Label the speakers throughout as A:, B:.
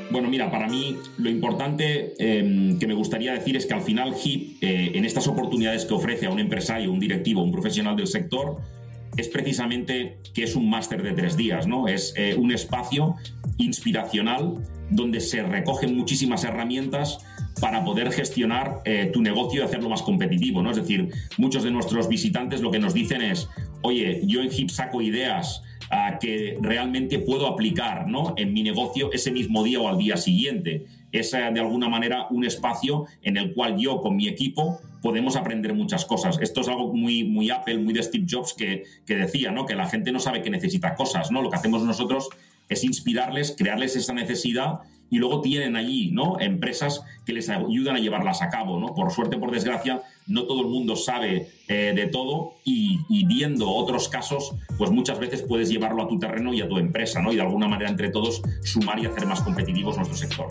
A: Bueno, mira, para mí lo importante que me gustaría decir es que al final HIP, en estas oportunidades que ofrece a un empresario, un directivo, un profesional del sector, es precisamente que es un máster de 3 días, ¿no? Es un espacio inspiracional donde se recogen muchísimas herramientas para poder gestionar tu negocio y hacerlo más competitivo, ¿no? Es decir, muchos de nuestros visitantes lo que nos dicen es, oye, yo en HIP saco ideas que realmente puedo aplicar, ¿no?, en mi negocio ese mismo día o al día siguiente. Es de alguna manera un espacio en el cual yo con mi equipo podemos aprender muchas cosas. Esto es algo muy Apple, muy de Steve Jobs que decía, ¿no?, que la gente no sabe que necesita cosas, ¿no? Lo que hacemos nosotros es inspirarles, crearles esa necesidad y luego tienen allí, ¿no?, empresas que les ayudan a llevarlas a cabo, ¿no? Por suerte, por desgracia, no todo el mundo sabe de todo y viendo otros casos, pues muchas veces puedes llevarlo a tu terreno y a tu empresa, ¿no? Y de alguna manera entre todos sumar y hacer más competitivos nuestro sector.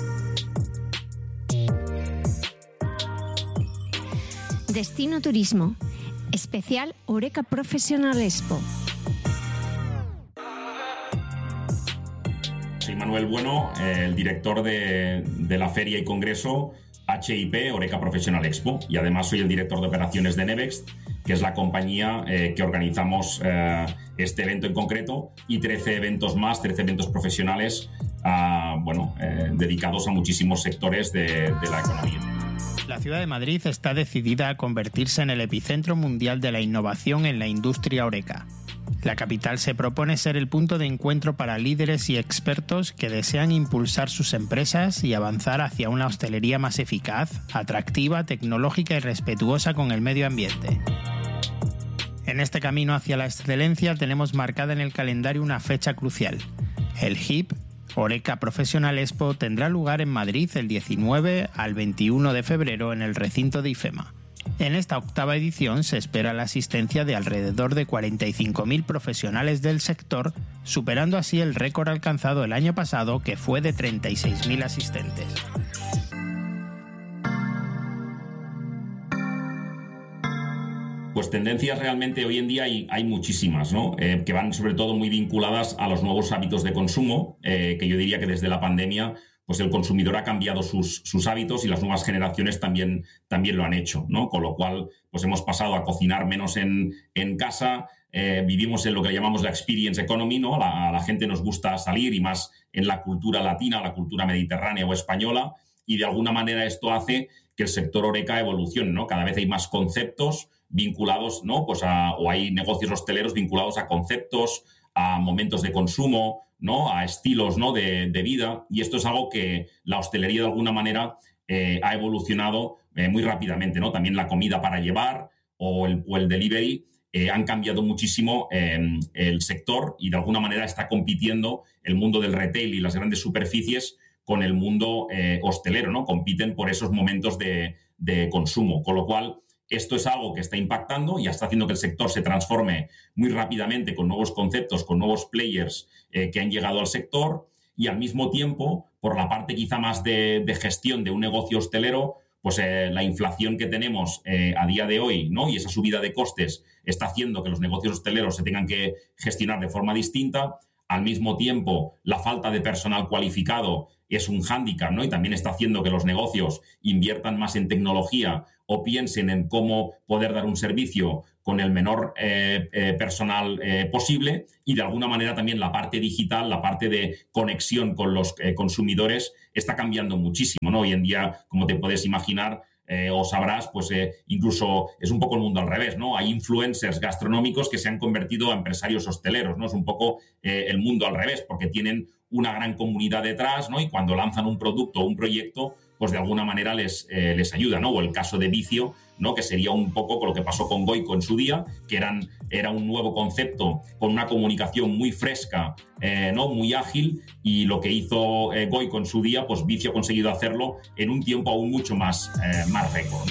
B: Destino Turismo, especial Horeca Professional Expo.
A: Soy Manuel Bueno, el director de la feria y congreso HIP Horeca Professional Expo, y además soy el director de operaciones de Nevext, que es la compañía que organizamos este evento en concreto y 13 eventos más, 13 eventos profesionales dedicados a muchísimos sectores de la economía.
C: La ciudad de Madrid está decidida a convertirse en el epicentro mundial de la innovación en la industria horeca. La capital se propone ser el punto de encuentro para líderes y expertos que desean impulsar sus empresas y avanzar hacia una hostelería más eficaz, atractiva, tecnológica y respetuosa con el medio ambiente. En este camino hacia la excelencia tenemos marcada en el calendario una fecha crucial. El HIP, Horeca Professional Expo, tendrá lugar en Madrid el 19 al 21 de febrero en el recinto de IFEMA. En esta 8ª edición se espera la asistencia de alrededor de 45.000 profesionales del sector, superando así el récord alcanzado el año pasado, que fue de 36.000 asistentes.
A: Pues tendencias realmente hoy en día hay muchísimas, ¿no? Que van sobre todo muy vinculadas a los nuevos hábitos de consumo, que yo diría que desde la pandemia pues el consumidor ha cambiado sus hábitos y las nuevas generaciones también lo han hecho, ¿no? Con lo cual pues hemos pasado a cocinar menos en casa, vivimos en lo que llamamos la experience economy, ¿no? A la gente nos gusta salir y más en la cultura latina, la cultura mediterránea o española, y de alguna manera esto hace que el sector horeca evolucione, ¿no? Cada vez hay más conceptos vinculados, ¿no? Pues o hay negocios hosteleros vinculados a conceptos, a momentos de consumo, ¿no? A estilos, ¿no?, de vida, y esto es algo que la hostelería de alguna manera ha evolucionado muy rápidamente, ¿no? También la comida para llevar o el delivery han cambiado muchísimo el sector, y de alguna manera está compitiendo el mundo del retail y las grandes superficies con el mundo hostelero, ¿no? Compiten por esos momentos de consumo, con lo cual esto es algo que está impactando y está haciendo que el sector se transforme muy rápidamente con nuevos conceptos, con nuevos players que han llegado al sector, y al mismo tiempo, por la parte quizá más de gestión de un negocio hostelero, pues la inflación que tenemos a día de hoy, ¿no?, y esa subida de costes está haciendo que los negocios hosteleros se tengan que gestionar de forma distinta. Al mismo tiempo, la falta de personal cualificado es un hándicap, ¿no? Y también está haciendo que los negocios inviertan más en tecnología o piensen en cómo poder dar un servicio con el menor personal posible, y de alguna manera también la parte digital, la parte de conexión con los consumidores está cambiando muchísimo, ¿no? Hoy en día, como te puedes imaginar, o sabrás, pues incluso es un poco el mundo al revés, ¿no? Hay influencers gastronómicos que se han convertido a empresarios hosteleros, ¿no? Es un poco el mundo al revés, porque tienen una gran comunidad detrás, ¿no? Y cuando lanzan un producto o un proyecto, pues de alguna manera les ayuda, ¿no? O el caso de Vicio, ¿no?, que sería un poco con lo que pasó con Goico en su día, que era un nuevo concepto con una comunicación muy fresca, ¿no?, muy ágil, y lo que hizo Goico en su día, pues Vicio ha conseguido hacerlo en un tiempo aún mucho más récord.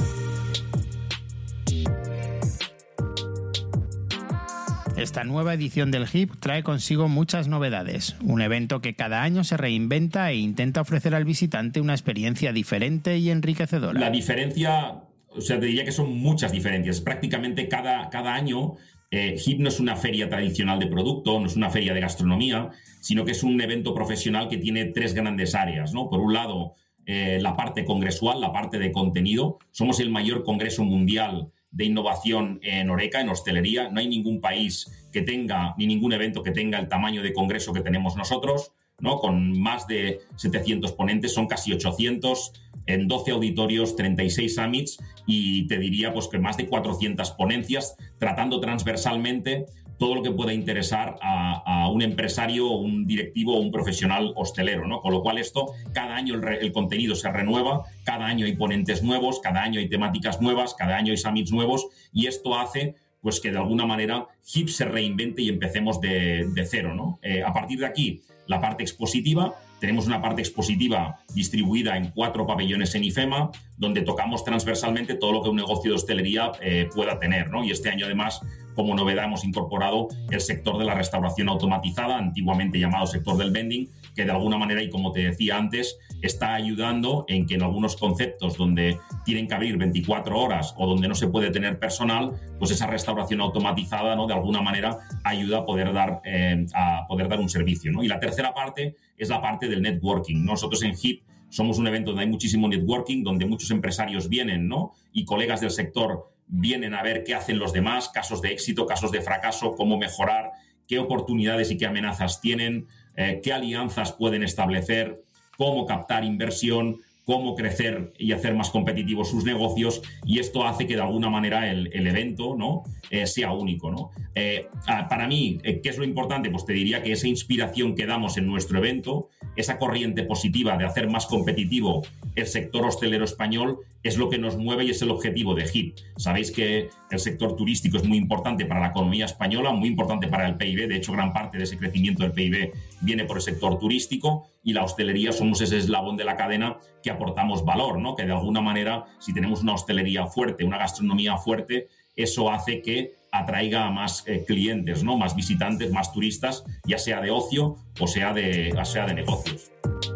C: Esta nueva edición del HIP trae consigo muchas novedades, un evento que cada año se reinventa e intenta ofrecer al visitante una experiencia diferente y enriquecedora.
A: La diferencia, o sea, te diría que son muchas diferencias. Prácticamente cada año HIP no es una feria tradicional de producto, no es una feria de gastronomía, sino que es un evento profesional que tiene 3 grandes áreas, ¿no? Por un lado, la parte congresual, la parte de contenido. Somos el mayor congreso mundial de innovación en HoReCa, en hostelería. No hay ningún país que tenga, ni ningún evento que tenga el tamaño de congreso que tenemos nosotros, ¿no? Con más de 700 ponentes, son casi 800, en 12 auditorios, 36 summits y te diría pues que más de 400 ponencias tratando transversalmente todo lo que pueda interesar a un empresario, un directivo o un profesional hostelero, ¿no? Con lo cual cada año el contenido se renueva, cada año hay ponentes nuevos, cada año hay temáticas nuevas, cada año hay summits nuevos y esto hace pues que de alguna manera HIP se reinvente y empecemos de cero, ¿no? A partir de aquí, la parte expositiva. Tenemos una parte expositiva distribuida en 4 pabellones en IFEMA, donde tocamos transversalmente todo lo que un negocio de hostelería pueda tener, ¿no? Y este año, además, como novedad, hemos incorporado el sector de la restauración automatizada, antiguamente llamado sector del vending, que de alguna manera, y como te decía antes, está ayudando en que en algunos conceptos donde tienen que abrir 24 horas o donde no se puede tener personal, pues esa restauración automatizada, ¿no? De alguna manera ayuda a poder dar un servicio, ¿no? Y la tercera parte es la parte del networking. Nosotros en HIP somos un evento donde hay muchísimo networking, donde muchos empresarios vienen, ¿no? Y colegas del sector vienen a ver qué hacen los demás, casos de éxito, casos de fracaso, cómo mejorar, qué oportunidades y qué amenazas tienen, qué alianzas pueden establecer, cómo captar inversión, cómo crecer y hacer más competitivos sus negocios, y esto hace que de alguna manera el evento, ¿no? Sea único, ¿no? Para mí, ¿qué es lo importante? Pues te diría que esa inspiración que damos en nuestro evento, esa corriente positiva de hacer más competitivo el sector hostelero español, es lo que nos mueve y es el objetivo de HIP. Sabéis que el sector turístico es muy importante para la economía española, muy importante para el PIB. De hecho, gran parte de ese crecimiento del PIB viene por el sector turístico, y la hostelería somos ese eslabón de la cadena que aportamos valor, ¿no? Que de alguna manera, si tenemos una hostelería fuerte, una gastronomía fuerte, eso hace que atraiga a más clientes, ¿no? Más visitantes, más turistas, ya sea de ocio o sea de negocios.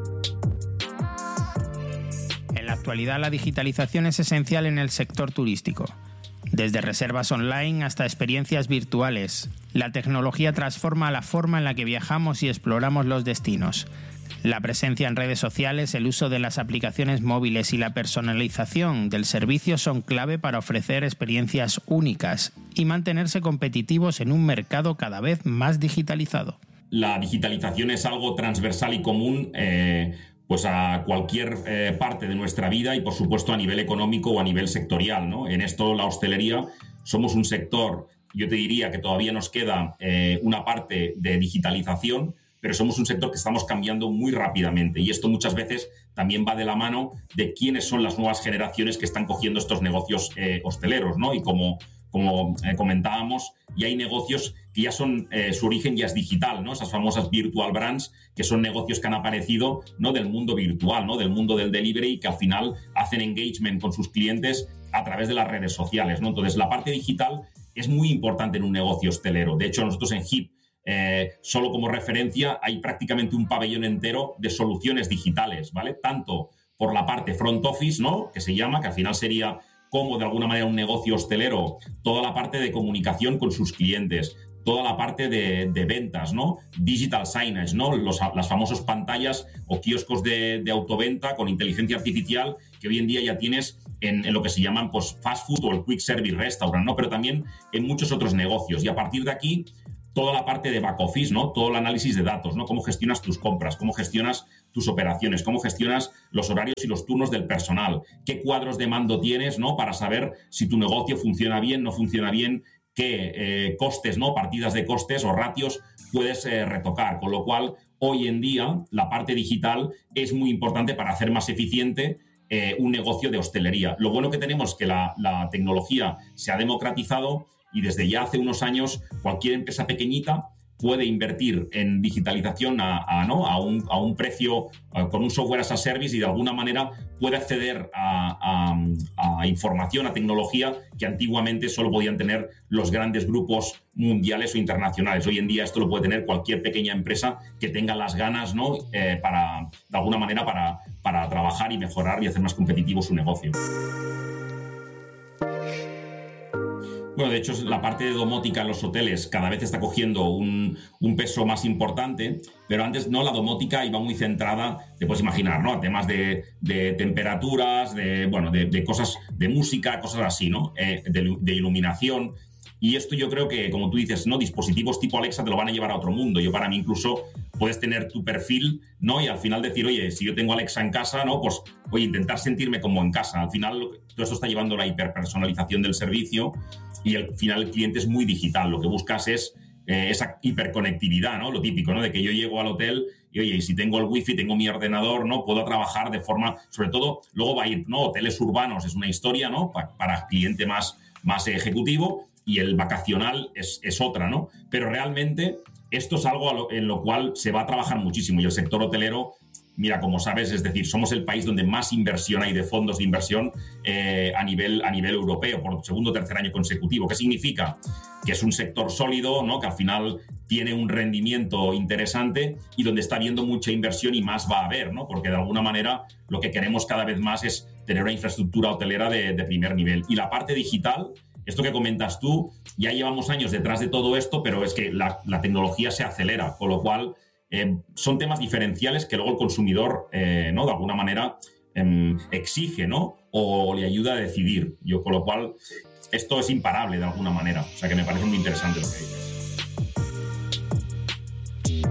C: En la actualidad, la digitalización es esencial en el sector turístico. Desde reservas online hasta experiencias virtuales, la tecnología transforma la forma en la que viajamos y exploramos los destinos. La presencia en redes sociales, el uso de las aplicaciones móviles y la personalización del servicio son clave para ofrecer experiencias únicas y mantenerse competitivos en un mercado cada vez más digitalizado.
A: La digitalización es algo transversal y común pues a cualquier parte de nuestra vida y, por supuesto, a nivel económico o a nivel sectorial, ¿no? En esto, la hostelería, somos un sector, yo te diría que todavía nos queda una parte de digitalización, pero somos un sector que estamos cambiando muy rápidamente, y esto muchas veces también va de la mano de quiénes son las nuevas generaciones que están cogiendo estos negocios hosteleros, ¿no? Y como comentábamos, ya hay negocios que ya son, su origen ya es digital, ¿no? Esas famosas virtual brands, que son negocios que han aparecido, ¿no? Del mundo virtual, ¿no? Del mundo del delivery, y que al final hacen engagement con sus clientes a través de las redes sociales, ¿no? Entonces, la parte digital es muy importante en un negocio hostelero. De hecho, nosotros en HIP, solo como referencia, hay prácticamente un pabellón entero de soluciones digitales, ¿vale? Tanto por la parte front office, ¿no? Que se llama, que al final sería como de alguna manera un negocio hostelero, toda la parte de comunicación con sus clientes, toda la parte de ventas, ¿no? Digital signage, ¿no? Las famosas pantallas o kioscos de autoventa con inteligencia artificial que hoy en día ya tienes en lo que se llaman pues, fast food o el quick service restaurant, ¿no? Pero también en muchos otros negocios. Y a partir de aquí, toda la parte de back office, ¿no? Todo el análisis de datos, ¿no? Cómo gestionas tus compras, cómo gestionas tus operaciones, cómo gestionas los horarios y los turnos del personal, qué cuadros de mando tienes, ¿no? Para saber si tu negocio funciona bien, no funciona bien, qué costes, ¿no? Partidas de costes o ratios puedes retocar. Con lo cual, hoy en día, la parte digital es muy importante para hacer más eficiente un negocio de hostelería. Lo bueno que tenemos es que la tecnología se ha democratizado, y desde ya hace unos años cualquier empresa pequeñita puede invertir en digitalización a un precio con un software as a service, y de alguna manera puede acceder a información, a tecnología que antiguamente solo podían tener los grandes grupos mundiales o internacionales. Hoy en día esto lo puede tener cualquier pequeña empresa que tenga las ganas, ¿no? De alguna manera para trabajar y mejorar y hacer más competitivo su negocio. Bueno, de hecho, la parte de domótica en los hoteles cada vez está cogiendo un peso más importante, pero antes no, la domótica iba muy centrada, te puedes imaginar, ¿no? A temas de temperaturas, de cosas, de música, cosas así, ¿no? De iluminación. Y esto yo creo que, como tú dices, ¿no? Dispositivos tipo Alexa te lo van a llevar a otro mundo. Para mí incluso puedes tener tu perfil, ¿no? Y al final decir, oye, si yo tengo Alexa en casa, ¿no? Pues, oye, intentar sentirme como en casa. Al final todo esto está llevando a la hiperpersonalización del servicio y al final el cliente es muy digital. Lo que buscas es esa hiperconectividad, ¿no? Lo típico, ¿no? De que yo llego al hotel y, oye, si tengo el wifi, tengo mi ordenador, ¿no? Puedo trabajar de forma, sobre todo, luego va a ir, ¿no? Hoteles urbanos es una historia, ¿no? Para cliente más ejecutivo. Y el vacacional es otra, ¿no? Pero realmente esto es algo en lo cual se va a trabajar muchísimo. Y el sector hotelero, mira, como sabes, es decir, somos el país donde más inversión hay de fondos de inversión a nivel europeo por segundo o tercer año consecutivo. ¿Qué significa? Que es un sector sólido, ¿no? Que al final tiene un rendimiento interesante y donde está habiendo mucha inversión y más va a haber, ¿no? Porque de alguna manera lo que queremos cada vez más es tener una infraestructura hotelera de primer nivel. Y la parte digital, esto que comentas tú, ya llevamos años detrás de todo esto, pero es que la tecnología se acelera, con lo cual son temas diferenciales que luego el consumidor, ¿no? De alguna manera exige, ¿no? O le ayuda a decidir. Con lo cual, esto es imparable de alguna manera. O sea que me parece muy interesante lo que dices.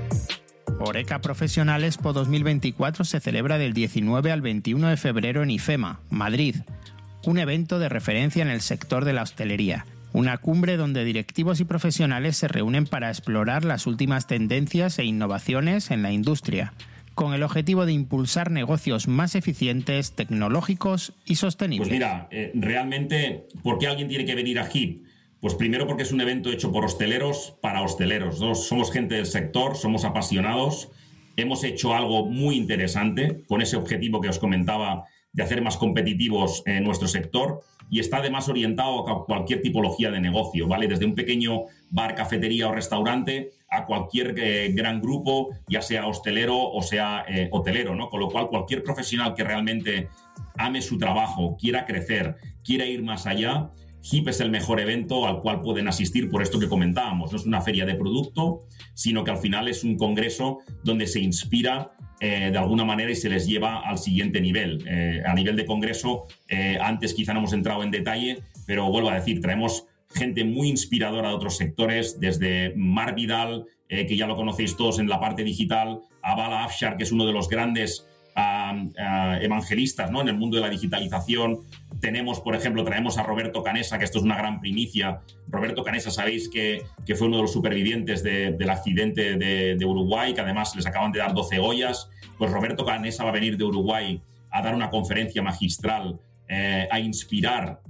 C: Horeca Profesional Expo 2024 se celebra del 19 al 21 de febrero en IFEMA, Madrid. Un evento de referencia en el sector de la hostelería. Una cumbre donde directivos y profesionales se reúnen para explorar las últimas tendencias e innovaciones en la industria, con el objetivo de impulsar negocios más eficientes, tecnológicos y sostenibles.
A: Pues mira, realmente, ¿por qué alguien tiene que venir a HIP? Pues primero porque es un evento hecho por hosteleros para hosteleros, ¿no? Somos gente del sector, somos apasionados, hemos hecho algo muy interesante con ese objetivo que os comentaba de hacer más competitivos nuestro sector, y está además orientado a cualquier tipología de negocio, ¿vale? Desde un pequeño bar, cafetería o restaurante a cualquier gran grupo, ya sea hostelero o sea hotelero, ¿no? Con lo cual, cualquier profesional que realmente ame su trabajo, quiera crecer, quiera ir más allá, HIP es el mejor evento al cual pueden asistir por esto que comentábamos. No es una feria de producto, sino que al final es un congreso donde se inspira de alguna manera y se les lleva al siguiente nivel. A nivel de congreso, antes quizá no hemos entrado en detalle, pero vuelvo a decir, traemos gente muy inspiradora de otros sectores, desde Marc Vidal, que ya lo conocéis todos en la parte digital, a Bala Afshar, que es uno de los grandes evangelistas, ¿no? En el mundo de la digitalización. Tenemos, por ejemplo, traemos a Roberto Canessa, que esto es una gran primicia. Roberto Canessa, sabéis que fue uno de los supervivientes del accidente de Uruguay, que además les acaban de dar 12 Goyas. Pues Roberto Canessa va a venir de Uruguay a dar una conferencia magistral, a inspirar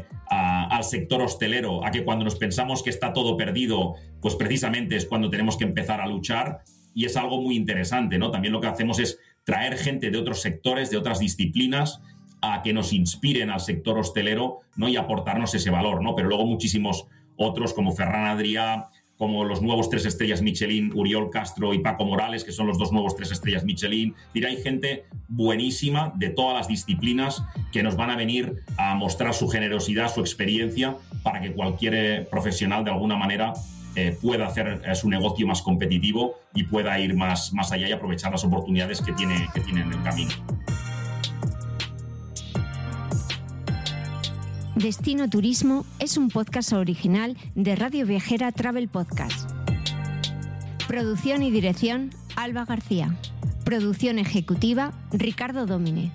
A: al sector hostelero, a que cuando nos pensamos que está todo perdido, pues precisamente es cuando tenemos que empezar a luchar, y es algo muy interesante, ¿no? También lo que hacemos es traer gente de otros sectores, de otras disciplinas, a que nos inspiren al sector hostelero, ¿no? Y aportarnos ese valor, ¿no? Pero luego muchísimos otros, como Ferran Adrià, como los nuevos 3 estrellas Michelin, Uriol Castro y Paco Morales, que son los 2 nuevos 3 estrellas Michelin. Hay gente buenísima de todas las disciplinas que nos van a venir a mostrar su generosidad, su experiencia, para que cualquier profesional de alguna manera pueda hacer su negocio más competitivo y pueda ir más allá y aprovechar las oportunidades que tiene en el camino.
B: Destino Turismo es un podcast original de Radio Viajera Travel Podcast. Producción y dirección, Alba García. Producción ejecutiva, Ricardo Domine.